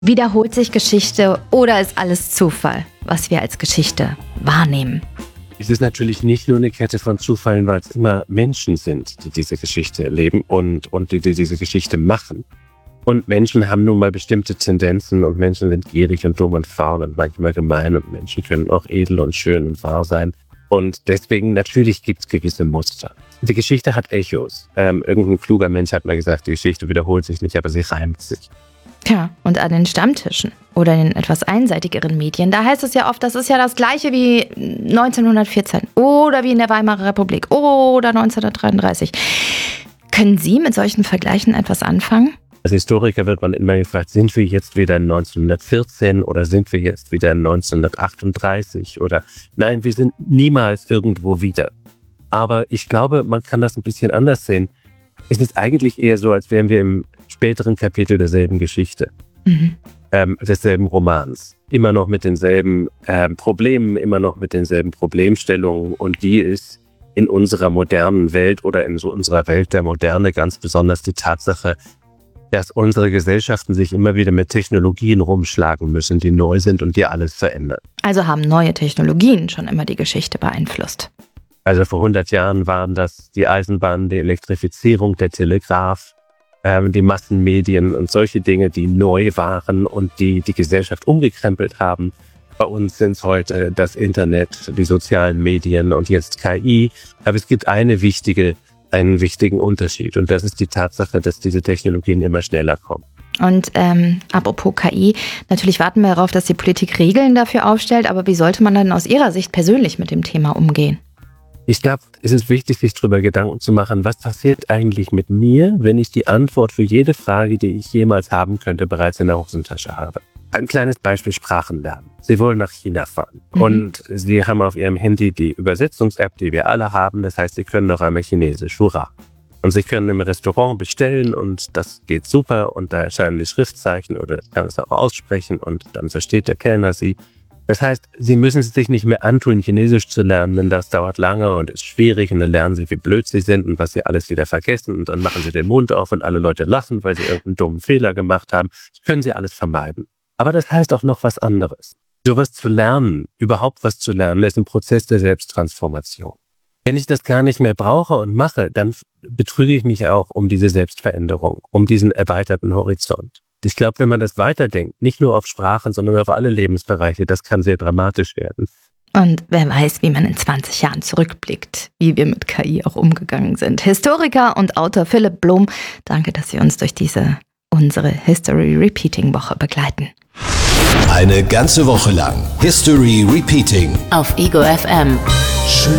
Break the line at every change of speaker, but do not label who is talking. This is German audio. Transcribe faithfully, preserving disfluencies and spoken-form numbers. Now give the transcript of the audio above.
Wiederholt sich Geschichte oder ist alles Zufall, was wir als Geschichte wahrnehmen?
Es ist natürlich nicht nur eine Kette von Zufällen, weil es immer Menschen sind, die diese Geschichte erleben und, und die, die diese Geschichte machen. Und Menschen haben nun mal bestimmte Tendenzen und Menschen sind gierig und dumm und faul und manchmal gemein und Menschen können auch edel und schön und wahr sein. Und deswegen natürlich gibt es gewisse Muster. Die Geschichte hat Echos. Ähm, irgendein kluger Mensch hat mal gesagt, die Geschichte wiederholt sich nicht, aber sie reimt sich.
Tja, und an den Stammtischen oder in den etwas einseitigeren Medien, da heißt es ja oft, das ist ja das Gleiche wie neunzehnhundertvierzehn oder wie in der Weimarer Republik oder neunzehnhundertdreiunddreißig. Können Sie mit solchen Vergleichen etwas anfangen?
Als Historiker wird man immer gefragt, sind wir jetzt wieder in neunzehnhundertvierzehn oder sind wir jetzt wieder in neunzehnhundertachtunddreißig oder nein, wir sind niemals irgendwo wieder. Aber ich glaube, man kann das ein bisschen anders sehen. Es ist eigentlich eher so, als wären wir im späteren Kapitel derselben Geschichte, mhm. ähm, desselben Romans. Immer noch mit denselben ähm, Problemen, immer noch mit denselben Problemstellungen. Und die ist in unserer modernen Welt oder in so unserer Welt der Moderne ganz besonders die Tatsache, dass unsere Gesellschaften sich immer wieder mit Technologien rumschlagen müssen, die neu sind und die alles verändern.
Also haben neue Technologien schon immer die Geschichte beeinflusst?
Also vor hundert Jahren waren das die Eisenbahn, die Elektrifizierung, der Telegraph, ähm, die Massenmedien und solche Dinge, die neu waren und die die Gesellschaft umgekrempelt haben. Bei uns sind es heute das Internet, die sozialen Medien und jetzt K I. Aber es gibt eine wichtige, einen wichtigen Unterschied und das ist die Tatsache, dass diese Technologien immer schneller kommen.
Und ähm, apropos K I, natürlich warten wir darauf, dass die Politik Regeln dafür aufstellt, aber wie sollte man dann aus Ihrer Sicht persönlich mit dem Thema umgehen?
Ich glaube, es ist wichtig, sich darüber Gedanken zu machen, was passiert eigentlich mit mir, wenn ich die Antwort für jede Frage, die ich jemals haben könnte, bereits in der Hosentasche habe. Ein kleines Beispiel: Sprachen lernen. Sie wollen nach China fahren mhm. und Sie haben auf Ihrem Handy die Übersetzungs-App, die wir alle haben. Das heißt, Sie können noch einmal Chinesisch, hurra. Und Sie können im Restaurant bestellen und das geht super und da erscheinen die Schriftzeichen oder das kann es auch aussprechen und dann versteht der Kellner Sie. Das heißt, Sie müssen es sich nicht mehr antun, Chinesisch zu lernen, denn das dauert lange und ist schwierig und dann lernen Sie, wie blöd Sie sind und was Sie alles wieder vergessen und dann machen Sie den Mund auf und alle Leute lachen, weil Sie irgendeinen dummen Fehler gemacht haben. Das können Sie alles vermeiden. Aber das heißt auch noch was anderes. Sowas zu lernen, überhaupt was zu lernen, ist ein Prozess der Selbsttransformation. Wenn ich das gar nicht mehr brauche und mache, dann betrüge ich mich auch um diese Selbstveränderung, um diesen erweiterten Horizont. Ich glaube, wenn man das weiterdenkt, nicht nur auf Sprachen, sondern auf alle Lebensbereiche, das kann sehr dramatisch werden.
Und wer weiß, wie man in zwanzig Jahren zurückblickt, wie wir mit K I auch umgegangen sind. Historiker und Autor Philipp Blom, danke, dass Sie uns durch diese unsere History Repeating Woche begleiten.
Eine ganze Woche lang History Repeating
auf Ego F M.
Schön